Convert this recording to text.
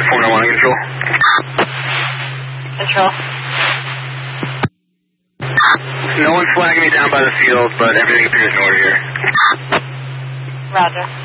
491 control. Control. No one's flagging me down by the field, but everything appears in order here. Roger.